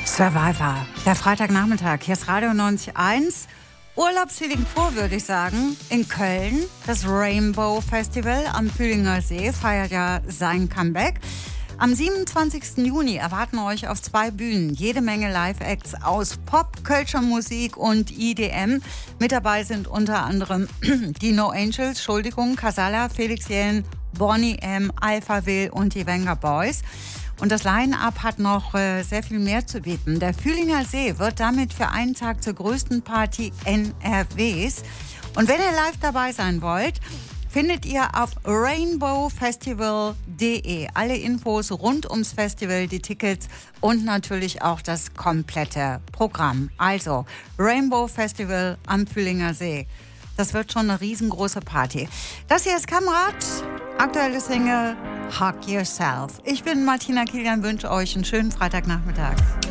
Survivor, der Freitagnachmittag. Hier ist Radio 90.1. Urlaubsfeeling pur, würde ich sagen. In Köln, das Rainbow Festival am Fühlinger See feiert ja sein Comeback. Am 27. Juni erwarten euch auf 2 Bühnen jede Menge Live-Acts aus Pop, Kölscher Musik und EDM. Mit dabei sind unter anderem die No Angels, Casala, Felix Jähn, Bonnie M., Alpha Will und die Venga Boys. Und das Line-Up hat noch sehr viel mehr zu bieten. Der Fühlinger See wird damit für einen Tag zur größten Party NRWs. Und wenn ihr live dabei sein wollt, findet ihr auf rainbowfestival.de alle Infos rund ums Festival, die Tickets und natürlich auch das komplette Programm. Also Rainbow Festival am Fühlinger See. Das wird schon eine riesengroße Party. Das hier ist Kamerad, aktuelle Single Hug Yourself. Ich bin Martina Kilian, wünsche euch einen schönen Freitagnachmittag.